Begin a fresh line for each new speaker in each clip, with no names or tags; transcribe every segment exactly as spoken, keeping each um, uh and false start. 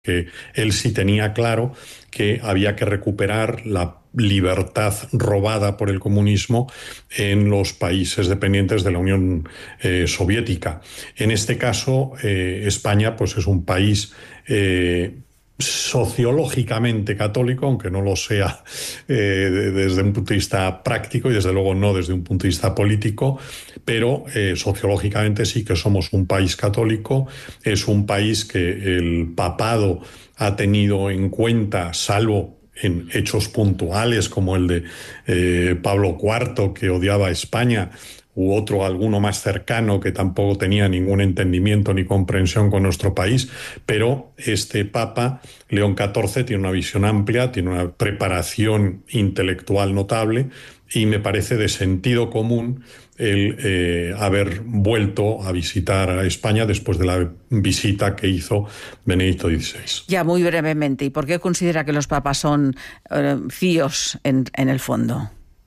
que él sí tenía claro que había que recuperar la libertad robada por el comunismo en los países dependientes de la Unión eh, Soviética. En este caso, eh, España pues es un país eh, sociológicamente católico, aunque no lo sea eh, desde un punto de vista práctico y desde luego no desde un punto de vista político, pero eh, sociológicamente sí que somos un país católico. Es un país que el papado ha tenido en cuenta, salvo en hechos puntuales como el de eh, Pablo cuarto, que odiaba a España, u otro, alguno más cercano, que tampoco tenía ningún entendimiento ni comprensión con nuestro país, pero este Papa, León catorce, tiene una visión amplia, tiene una preparación intelectual notable, y me parece de sentido común el eh, haber vuelto a visitar a España después de la visita que hizo Benedicto dieciséis.
Ya, muy brevemente, ¿y por qué considera que los papas son eh, fíos en, en el fondo?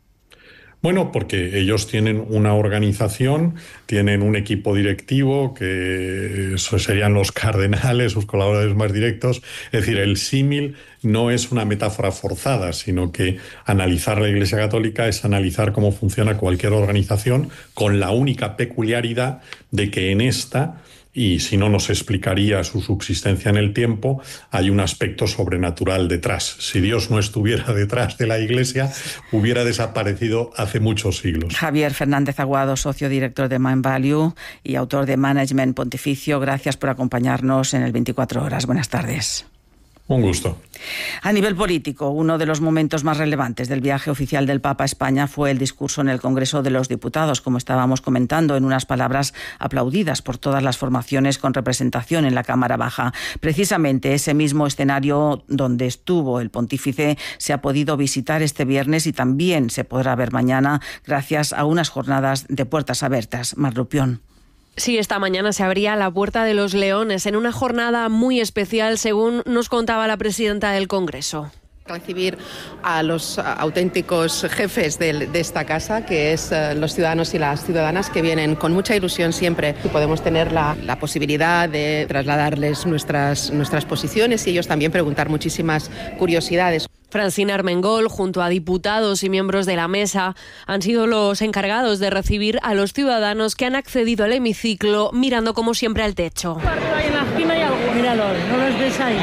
Bueno, porque ellos tienen una organización, tienen un equipo directivo, que eso serían los cardenales, sus colaboradores más directos. Es decir, el símil no es una metáfora forzada, sino que analizar la Iglesia Católica es analizar cómo funciona cualquier organización, con la única peculiaridad de que en esta, y si no nos explicaría su subsistencia en el tiempo, hay un aspecto sobrenatural detrás. Si Dios no estuviera detrás de la Iglesia, hubiera desaparecido hace muchos siglos.
Javier Fernández Aguado, socio director de Mind Value y autor de Management Pontificio, gracias por acompañarnos en el veinticuatro horas. Buenas tardes.
Un gusto.
A nivel político, uno de los momentos más relevantes del viaje oficial del Papa a España fue el discurso en el Congreso de los Diputados, como estábamos comentando, en unas palabras aplaudidas por todas las formaciones con representación en la Cámara Baja. Precisamente ese mismo escenario donde estuvo el pontífice se ha podido visitar este viernes y también se podrá ver mañana gracias a unas jornadas de puertas abiertas. Mar Rupión.
Sí, esta mañana se abría la Puerta de los Leones en una jornada muy especial, según nos contaba la presidenta del Congreso.
Recibir a los auténticos jefes de, de esta casa, que es uh, los ciudadanos y las ciudadanas, que vienen con mucha ilusión siempre y podemos tener la, la posibilidad de trasladarles nuestras, nuestras posiciones y ellos también preguntar muchísimas curiosidades.
Francina Armengol, junto a diputados y miembros de la mesa, han sido los encargados de recibir a los ciudadanos que han accedido al hemiciclo mirando como siempre al techo.
Ahí en la esquina hay algo. Míralos, ¿no los ves ahí?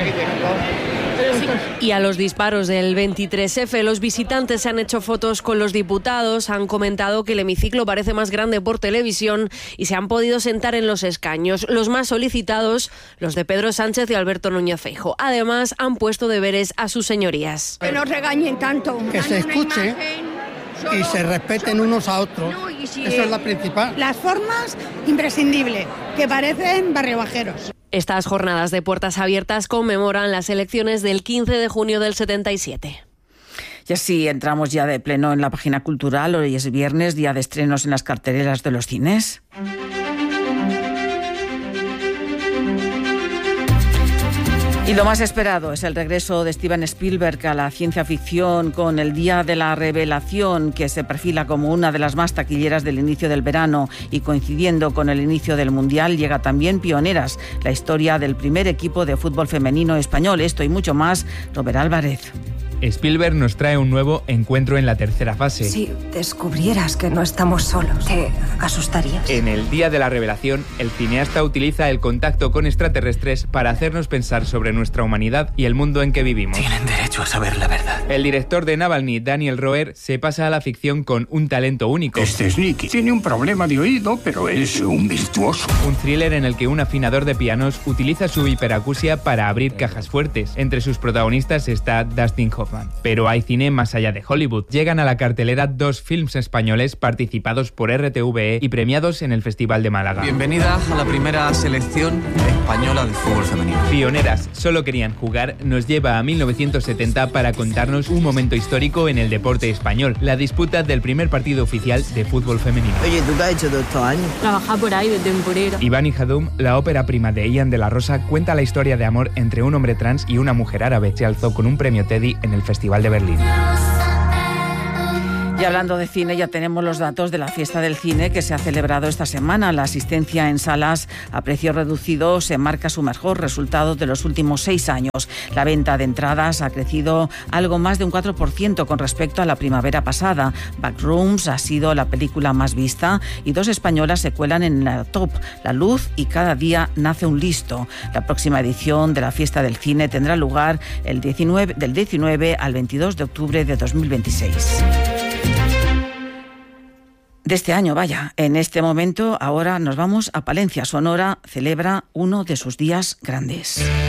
Y a los disparos del veintitrés efe, los visitantes se han hecho fotos con los diputados, han comentado que el hemiciclo parece más grande por televisión y se han podido sentar en los escaños, los más solicitados, los de Pedro Sánchez y Alberto Núñez Feijóo. Además, han puesto deberes a sus señorías.
Que no regañen tanto.
Que se escuche y se respeten unos a otros.
No, y si
Eso es la principal.
Las formas, imprescindible, que parecen barriobajeros.
Estas jornadas de puertas abiertas conmemoran las elecciones del quince de junio del setenta y siete.
Y así entramos ya de pleno en la página cultural. Hoy es viernes, día de estrenos en las carteleras de los cines. Y lo más esperado es el regreso de Steven Spielberg a la ciencia ficción con El Día de la Revelación, que se perfila como una de las más taquilleras del inicio del verano, y coincidiendo con el inicio del Mundial llega también Pioneras, la historia del primer equipo de fútbol femenino español. Esto y mucho más, Robert Álvarez.
Spielberg nos trae un nuevo encuentro en la tercera fase.
Si descubrieras que no estamos solos, ¿te asustarías?
En El Día de la Revelación, el cineasta utiliza el contacto con extraterrestres para hacernos pensar sobre nuestra humanidad y el mundo en que vivimos.
Tienen derecho a saber la verdad.
El director de Navalny, Daniel Roher, se pasa a la ficción con un talento único.
Este es Nicky. Tiene un problema de oído, pero es un virtuoso.
Un thriller en el que un afinador de pianos utiliza su hiperacusia para abrir cajas fuertes. Entre sus protagonistas está Dustin Hoffman. Pero hay cine más allá de Hollywood. Llegan a la cartelera dos films españoles participados por R T V E y premiados en el Festival de Málaga.
Bienvenida a la primera selección española de fútbol femenino.
Pioneras, solo querían jugar, nos lleva a mil novecientos setenta para contarnos un momento histórico en el deporte español, la disputa del primer partido oficial de fútbol femenino.
Oye, ¿tú qué has hecho todos estos años?
Trabajar por ahí de temporero.
Iván y Hadum, la ópera prima de Ian de la Rosa, cuenta la historia de amor entre un hombre trans y una mujer árabe. Se alzó con un premio Teddy en el Festival de Berlín.
Y hablando de cine, ya tenemos los datos de la fiesta del cine que se ha celebrado esta semana. La asistencia en salas a precio reducido se marca su mejor resultado de los últimos seis años. La venta de entradas ha crecido algo más de un cuatro por ciento con respecto a la primavera pasada. Backrooms ha sido la película más vista y dos españolas se cuelan en la top, La Luz y Cada día nace un listo. La próxima edición de la fiesta del cine tendrá lugar el diecinueve, del diecinueve al veintidós de octubre de dos mil veintiséis. De este año, vaya. En este momento, ahora nos vamos a Palencia. Sonora celebra uno de sus días grandes.